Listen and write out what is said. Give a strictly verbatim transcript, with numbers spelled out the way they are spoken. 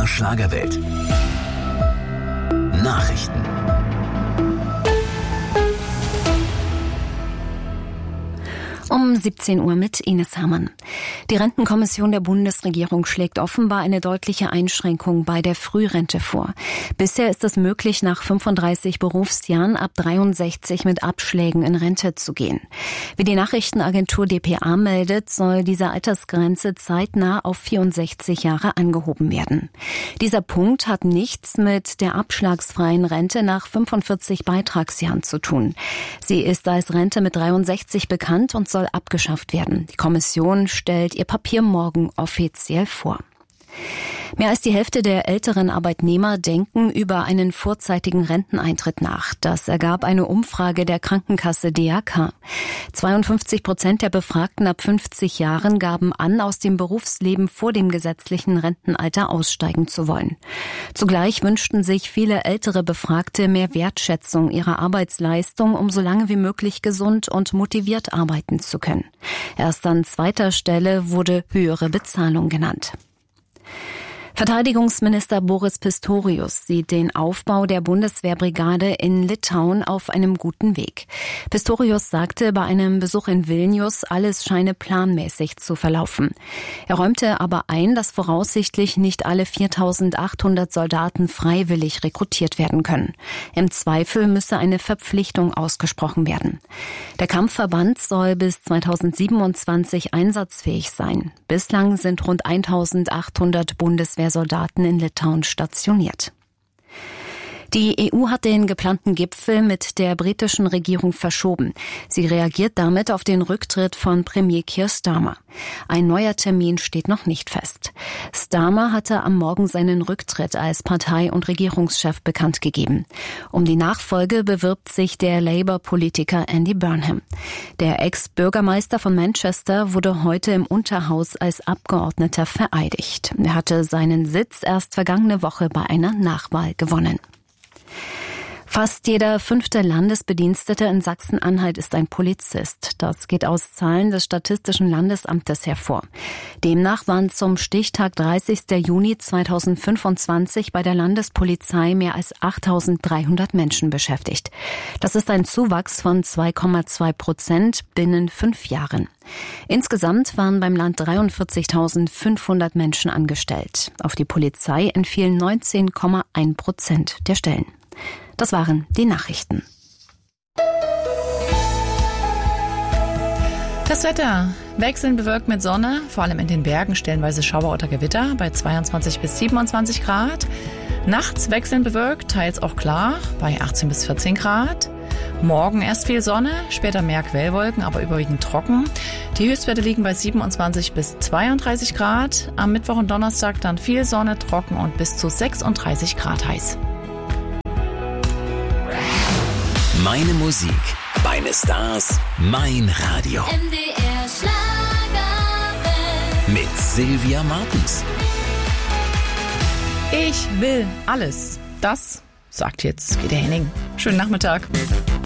Schlagerwelt. Nachrichten. Um siebzehn Uhr mit Ines Hermann. Die Rentenkommission der Bundesregierung schlägt offenbar eine deutliche Einschränkung bei der Frührente vor. Bisher ist es möglich, nach fünfunddreißig Berufsjahren ab dreiundsechzig mit Abschlägen in Rente zu gehen. Wie die Nachrichtenagentur D P A meldet, soll diese Altersgrenze zeitnah auf vierundsechzig Jahre angehoben werden. Dieser Punkt hat nichts mit der abschlagsfreien Rente nach fünfundvierzig Beitragsjahren zu tun. Sie ist als Rente mit dreiundsechzig bekannt und soll abgeschafft werden. Die Kommission stellt ihr Papier morgen offiziell vor. Mehr als die Hälfte der älteren Arbeitnehmer denken über einen vorzeitigen Renteneintritt nach. Das ergab eine Umfrage der Krankenkasse D R K. zweiundfünfzig Prozent der Befragten ab fünfzig Jahren gaben an, aus dem Berufsleben vor dem gesetzlichen Rentenalter aussteigen zu wollen. Zugleich wünschten sich viele ältere Befragte mehr Wertschätzung ihrer Arbeitsleistung, um so lange wie möglich gesund und motiviert arbeiten zu können. Erst an zweiter Stelle wurde höhere Bezahlung genannt. Verteidigungsminister Boris Pistorius sieht den Aufbau der Bundeswehrbrigade in Litauen auf einem guten Weg. Pistorius sagte bei einem Besuch in Vilnius, alles scheine planmäßig zu verlaufen. Er räumte aber ein, dass voraussichtlich nicht alle viertausendachthundert Soldaten freiwillig rekrutiert werden können. Im Zweifel müsse eine Verpflichtung ausgesprochen werden. Der Kampfverband soll bis zweitausendsiebenundzwanzig einsatzfähig sein. Bislang sind rund eintausendachthundert Bundeswehr Soldaten in Litauen stationiert. Die E U hat den geplanten Gipfel mit der britischen Regierung verschoben. Sie reagiert damit auf den Rücktritt von Premier Keir Starmer. Ein neuer Termin steht noch nicht fest. Starmer hatte am Morgen seinen Rücktritt als Partei- und Regierungschef bekannt gegeben. Um die Nachfolge bewirbt sich der Labour-Politiker Andy Burnham. Der Ex-Bürgermeister von Manchester wurde heute im Unterhaus als Abgeordneter vereidigt. Er hatte seinen Sitz erst vergangene Woche bei einer Nachwahl gewonnen. Fast jeder fünfte Landesbedienstete in Sachsen-Anhalt ist ein Polizist. Das geht aus Zahlen des Statistischen Landesamtes hervor. Demnach waren zum Stichtag dreißigsten Juni zweitausendfünfundzwanzig bei der Landespolizei mehr als achttausenddreihundert Menschen beschäftigt. Das ist ein Zuwachs von zwei Komma zwei Prozent binnen fünf Jahren. Insgesamt waren beim Land dreiundvierzigtausendfünfhundert Menschen angestellt. Auf die Polizei entfielen neunzehn Komma eins Prozent der Stellen. Das waren die Nachrichten. Das Wetter. Wechselnd bewölkt mit Sonne, vor allem in den Bergen stellenweise Schauer oder Gewitter bei zweiundzwanzig bis siebenundzwanzig Grad. Nachts wechselnd bewölkt, teils auch klar bei achtzehn bis vierzehn Grad. Morgen erst viel Sonne, später mehr Quellwolken, aber überwiegend trocken. Die Höchstwerte liegen bei siebenundzwanzig bis zweiunddreißig Grad. Am Mittwoch und Donnerstag dann viel Sonne, trocken und bis zu sechsunddreißig Grad heiß. Meine Musik, meine Stars, mein Radio. M D R Schlagerwelt. Mit Sylvia Martens. Ich will alles. Das sagt jetzt Gitte Henning. Schönen Nachmittag.